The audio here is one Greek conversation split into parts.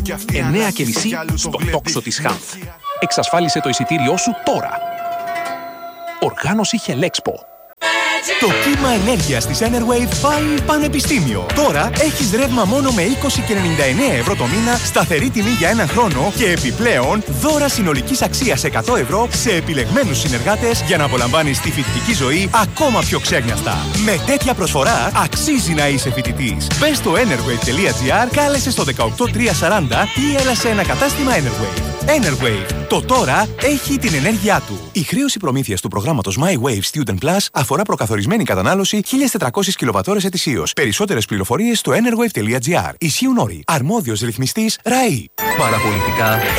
9:30 στο τόξο της Χανθ. Εξασφάλισε το εισιτήριό σου τώρα. Οργάνωση Χελέξπο. Το κύμα ενέργειας της Enerwave πάει πανεπιστήμιο. Τώρα έχεις ρεύμα μόνο με 20,99 ευρώ το μήνα, σταθερή τιμή για έναν χρόνο και επιπλέον δώρα συνολικής αξίας 100 ευρώ σε επιλεγμένους συνεργάτες για να απολαμβάνεις τη φοιτητική ζωή ακόμα πιο ξέγνιαστα. Με τέτοια προσφορά αξίζει να είσαι φοιτητής. Μπες στο enerwave.gr, κάλεσε στο 18340 ή έλα σε ένα κατάστημα Enerwave. Enerwave. Το τώρα έχει την ενέργειά του. Η χρέωση προμήθειας του προγράμματος My Wave Student Plus αφορά προκαθορισμένη κατανάλωση 1.400 κιλοβατώρες ετησίως. Περισσότερες πληροφορίες στο enerwave.gr. Ισχύουν όροι. Αρμόδιος ρυθμιστής ΡΑΗ. Παραπολιτικά 90,1.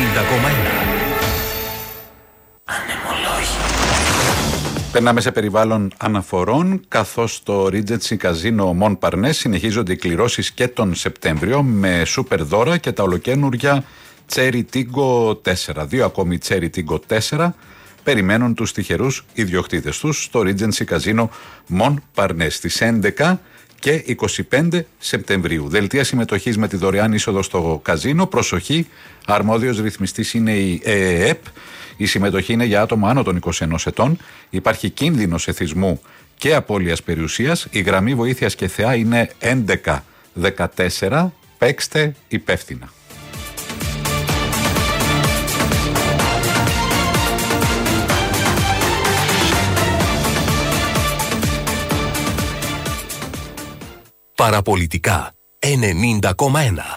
Περνάμε σε περιβάλλον αναφορών, καθώς στο Regency Casino Montparnasse συνεχίζονται οι κληρώσεις και τον Σεπτέμβριο με σούπερ δώρα και τα ολοκαίνουργια Cherry Tiggo 4. Δύο ακόμη Cherry Tiggo 4 περιμένουν τους τυχερούς ιδιοκτήτες τους στο Regency Casino Montparnasse στις 11 και 25 Σεπτεμβρίου. Δελτία συμμετοχής με τη δωρεάν είσοδο στο καζίνο. Προσοχή, αρμόδιος ρυθμιστής είναι η ΕΕΠ. Η συμμετοχή είναι για άτομα άνω των 21 ετών. Υπάρχει κίνδυνος εθισμού και απώλειας περιουσίας. Η γραμμή βοήθειας και ΘΕΑ είναι 1114. Παίξτε υπεύθυνα. Παραπολιτικά 90,1.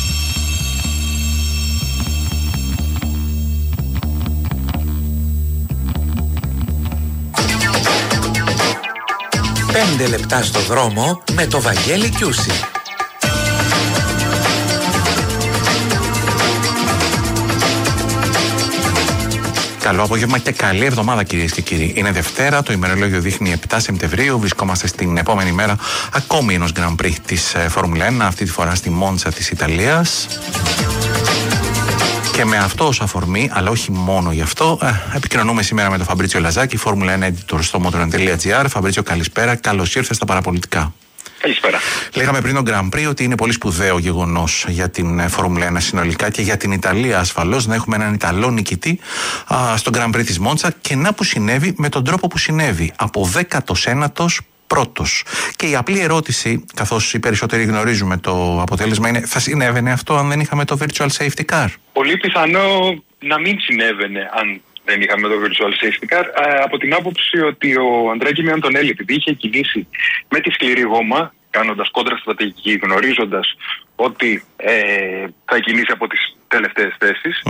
Πέντε λεπτά στο δρόμο με το Βαγγέλη Κιούση. Καλό απόγευμα και καλή εβδομάδα, κυρίες και κύριοι. Είναι Δευτέρα, το ημερολόγιο δείχνει 7 Σεπτεμβρίου. Βρισκόμαστε στην επόμενη μέρα ακόμη ενός Grand Prix της Φόρμουλα 1, αυτή τη φορά στη Μόντσα της Ιταλίας. Και με αυτό ως αφορμή, αλλά όχι μόνο γι' αυτό, επικοινωνούμε σήμερα με τον Φαμπρίτσιο Λαζάκη, Φόρμουλα 1 editor στο motoren.gr. Φαμπρίτσιο, καλησπέρα. Καλώς ήρθες στα παραπολιτικά. Καλησπέρα. Λέγαμε πριν τον Grand Prix ότι είναι πολύ σπουδαίο γεγονός για την Φόρμουλα 1 συνολικά και για την Ιταλία ασφαλώς να έχουμε έναν Ιταλό νικητή στον Grand Prix της Μόντσα, και να που συνέβη με τον τρόπο που συνέβη, από 19ος πρώτος. Και η απλή ερώτηση, καθώς οι περισσότεροι γνωρίζουμε το αποτέλεσμα, είναι: θα συνέβαινε αυτό αν δεν είχαμε το Virtual Safety Car? Πολύ πιθανό να μην συνέβαινε αν δεν είχαμε το Virtual Safety Car, από την άποψη ότι ο Αντρέκη Αντωνέλη, επειδή είχε κινήσει με τη σκληρή γόμα, κάνοντας κόντρα στρατηγική, γνωρίζοντας ότι θα κινήσει από τις τελευταίες θέσεις,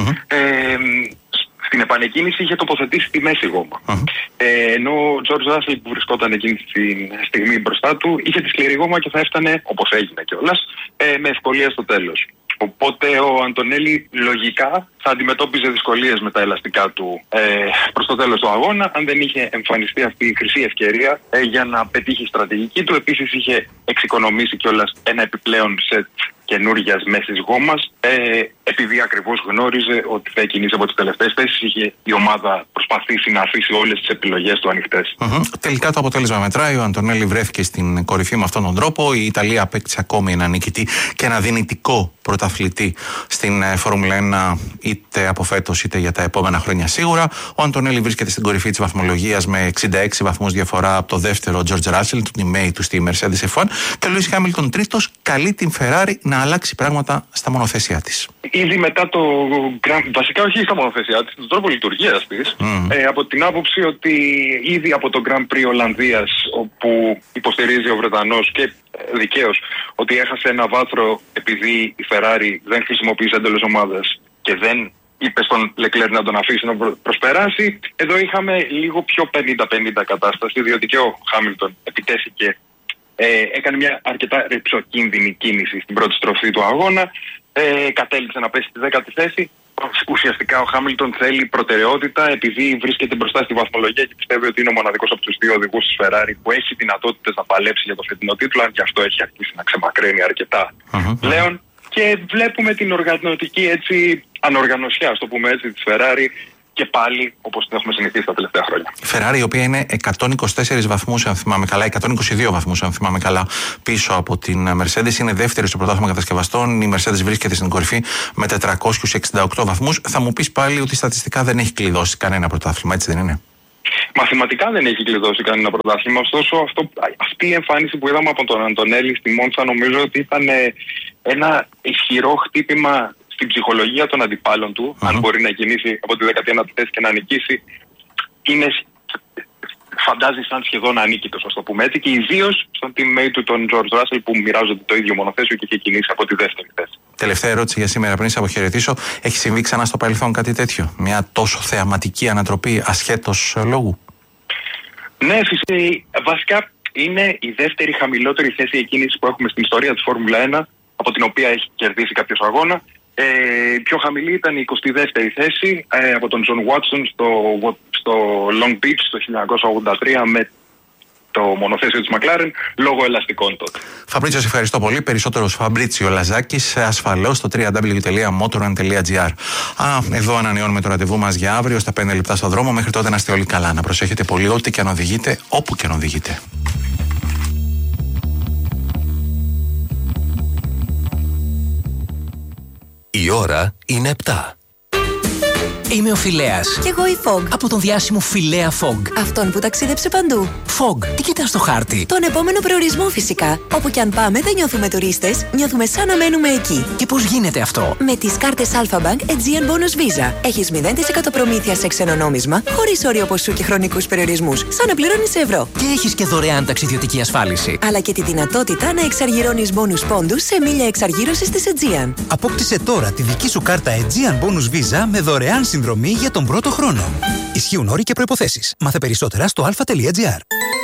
στην επανεκκίνηση είχε τοποθετήσει τη μέση γόμα. Ενώ ο Τζορτζ Ράσελ, που βρισκόταν εκείνη τη στιγμή μπροστά του, είχε τη σκληρή γόμα και θα έφτανε, όπως έγινε κιόλας, με ευκολία στο τέλος. Οπότε ο Αντωνέλη λογικά θα αντιμετώπιζε δυσκολίες με τα ελαστικά του προς το τέλος του αγώνα, αν δεν είχε εμφανιστεί αυτή η χρυσή ευκαιρία για να πετύχει η στρατηγική του. Επίσης είχε εξοικονομήσει κιόλας ένα επιπλέον σετ καινούργιας μέσης γόμας, επειδή ακριβώς γνώριζε ότι θα κινήσει από τις τελευταίες θέσεις. Είχε η ομάδα προσπαθήσει να αφήσει όλες τις επιλογές του ανοιχτές. Τελικά το αποτέλεσμα μετράει. Ο Αντωνέλη βρέθηκε στην κορυφή με αυτόν τον τρόπο. Η Ιταλία απέκτησε ακόμη ένα νικητή και ένα δυνητικό πρωταθλητή στην Φόρμουλα 1, είτε από φέτος είτε για τα επόμενα χρόνια σίγουρα. Ο Αντωνέλη βρίσκεται στην κορυφή της βαθμολογίας με 66 βαθμούς διαφορά από το δεύτερο George Russell, του teammate του στη Mercedes F1. Και ο Lewis Hamilton τρίτος καλεί την Ferrari να αλλάξει πράγματα στα μονοθέσια της. Ήδη μετά το βασικά όχι στα μονοθέσια της, τον τρόπο λειτουργίας της, από την άποψη ότι ήδη από το Grand Prix Ολλανδίας, όπου υποστηρίζει ο Βρετανός και δικαίως ότι έχασε ένα βάθρο επειδή η Ferrari δεν χρησιμοποίησε εντελώς ομάδες και δεν είπε στον Λεκλέρ να τον αφήσει να προσπεράσει, εδώ είχαμε λίγο πιο 50-50 κατάσταση, διότι και ο Χάμιλτον επιτέθηκε, έκανε μια αρκετά ρεψοκίνδυνη κίνηση στην πρώτη στροφή του αγώνα, κατέληξε να πέσει στη 10η θέση. Ουσιαστικά ο Χάμιλτον θέλει προτεραιότητα επειδή βρίσκεται μπροστά στη βαθμολογία και πιστεύει ότι είναι ο μοναδικός από τους δύο οδηγούς της Ferrari που έχει δυνατότητες να παλέψει για το φετινό τίτλο, αν και αυτό έχει αρχίσει να ξεμακραίνει αρκετά πλέον. Και βλέπουμε την οργανωτική έτσι ανοργανωσιά, ας το πούμε έτσι, της Ferrari και πάλι όπως την έχουμε συνηθίσει τα τελευταία χρόνια. Ferrari, η οποία είναι 124 βαθμούς, αν θυμάμαι καλά, 122 βαθμούς, αν θυμάμαι καλά, πίσω από την Mercedes. Είναι δεύτερη στο πρωτάθλημα κατασκευαστών. Η Mercedes βρίσκεται στην κορυφή με 468 βαθμούς. Θα μου πεις πάλι ότι στατιστικά δεν έχει κλειδώσει κανένα πρωτάθλημα, έτσι δεν είναι? Μαθηματικά δεν έχει κλειδώσει κανένα πρωτάθλημα. Ωστόσο, αυτή η εμφάνιση που είδαμε από τον Αντωνέλη στη Μόντσα νομίζω ότι ήταν ένα ισχυρό χτύπημα στην ψυχολογία των αντιπάλων του. Αν μπορεί να κινήσει από τη 19η θέση και να νικήσει, είναι, φαντάζει, σαν σχεδόν ανίκητος, ας το πούμε έτσι, και ιδίως στον teammate του, τον George Russell, που μοιράζονται το ίδιο μονοθέσιο και είχε κινήσει από τη δεύτερη θέση. Τελευταία ερώτηση για σήμερα, πριν σε αποχαιρετήσω. Έχει συμβεί ξανά στο παρελθόν κάτι τέτοιο? Μια τόσο θεαματική ανατροπή ασχέτως λόγου? Ναι, φυσικά. Βασικά είναι η δεύτερη χαμηλότερη θέση εκκίνηση που έχουμε στην ιστορία της Φόρμουλα 1, από την οποία έχει κερδίσει κάποιος αγώνα. Η πιο χαμηλή ήταν η 22η θέση από τον Τζον Βάτσον στο Long Beach το 1983 με το μονοθέσιο της McLaren λόγω ελαστικών τότε. Φαμπρίτσιο, σε ευχαριστώ πολύ. Περισσότερος Φαμπρίτσιο Λαζάκης ασφαλώς στο www.motorrun.gr. Εδώ ανανεώνουμε το ραντεβού μας για αύριο στα 5 λεπτά στο δρόμο. Μέχρι τότε να είστε όλοι καλά. Να προσέχετε πολύ ό,τι και αν οδηγείτε, όπου και αν οδηγείτε. Η ώρα είναι 7. Είμαι ο Φιλέας. Κι εγώ η Fog. Από τον διάσημο Φιλέα Fog. Αυτόν που ταξίδεψε παντού. Fog, τι κοιτάς στο χάρτη? Τον επόμενο προορισμό φυσικά. Όπου κι αν πάμε δεν νιώθουμε τουρίστες, νιώθουμε σαν να μένουμε εκεί. Και πώς γίνεται αυτό? Με τις κάρτες Alpha-Bank Aegean Bonus Visa. Έχεις 0% προμήθεια σε ξένο νόμισμα, χωρίς όριο ποσού και χρονικούς περιορισμούς, σαν να πληρώνεις σε ευρώ. Και έχεις και δωρεάν ταξιδιωτική ασφάλιση. Αλλά και τη δυνατότητα να εξαργυρώνεις bonus πόντους σε μίλια εξαργύρωσης της Aegean. Απόκτησε τώρα τη δική σου κάρτα Aegean Bonus Visa με δωρεάν συνδρομή για τον πρώτο χρόνο. Ισχύουν όροι και προϋποθέσεις. Μάθε περισσότερα στο alpha.gr.